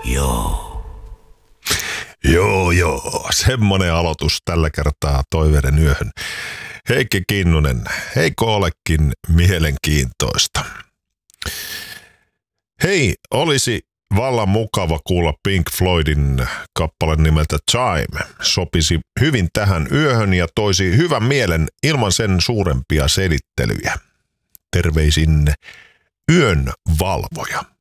Joo. Joo, semmonen aloitus tällä kertaa Toiveiden yöhön. Heikki Kinnunen, eikö olekin mielenkiintoista? Hei, olisi vallan mukava kuulla Pink Floydin kappale nimeltä Time. Sopisi hyvin tähän yöhön ja toisi hyvän mielen ilman sen suurempia selittelyjä. Terveisin yön valvoja.